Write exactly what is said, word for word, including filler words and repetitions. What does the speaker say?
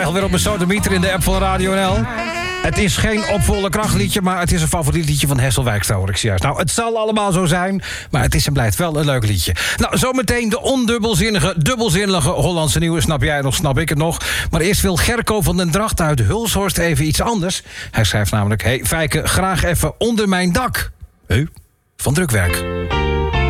alweer op mijn sodemieter in de app van Radio N L. Het is geen opvolle krachtliedje, maar het is een favoriet liedje van Hessel Wijkstra, hoor ik zojuist. Nou, het zal allemaal zo zijn, maar het is en blijft wel een leuk liedje. Nou, zometeen de ondubbelzinnige, dubbelzinnige Hollandse nieuwe. Snap jij nog, snap ik het nog. Maar eerst wil Gerco van den Dracht uit Hulshorst even iets anders. Hij schrijft namelijk: hey, Fijke, graag even onder mijn dak. Huh? Van drukwerk.